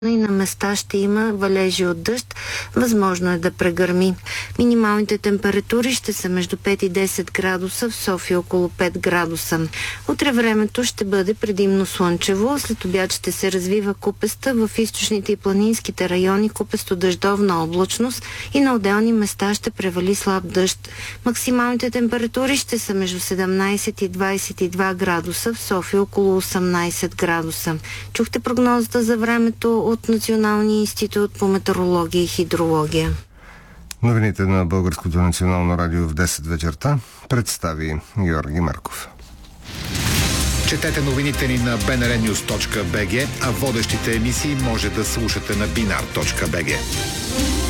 и на места ще има валежи от дъжд. Възможно е да прегърми. Минималните температури ще са между 5 и 10 градуса, в София около 5 градуса. Утре времето ще бъде предимно слънчево, след обяд ще се развива купеста, в източните и планинските райони купесто-дъждовна облачност и на отделни места ще превали слаб дъжд. Максималните температури ще са между 17 и 22 градуса, в София около 18 градуса. Чухте прогнозата за времето от Националния институт по метеорология и хидрология. Новините на Българското национално радио в 10 вечерта представи Георги Марков. Четете новините ни на bnrnews.bg, а водещите емисии може да слушате на binar.bg.